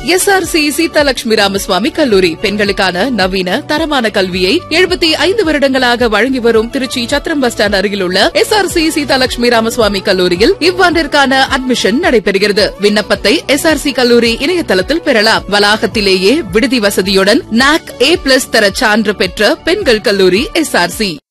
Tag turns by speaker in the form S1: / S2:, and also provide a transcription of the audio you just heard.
S1: SRC Seethalakshmi Ramaswamy கல்லூரி பெண்களுக்கான நவீன தரமான கல்வியை 75 வருடங்களாக வழங்கி வரும் திருச்சி சத்திரம் பஸ் ஸ்டாண்ட் அருகில் உள்ள எஸ்ஆர்சி சீதாலட்சுமி ராமசுவாமி கல்லூரியில் இவ்வாண்டிற்கான அட்மிஷன் நடைபெறுகிறது. விண்ணப்பத்தை எஸ்ஆர்சி கல்லூரி இணையதளத்தில் பெறலாம். வளாகத்திலேயே விடுதி வசதியுடன் NAC A+ தர சான்று பெற்ற பெண்கள் கல்லூரி எஸ்ஆர்சி.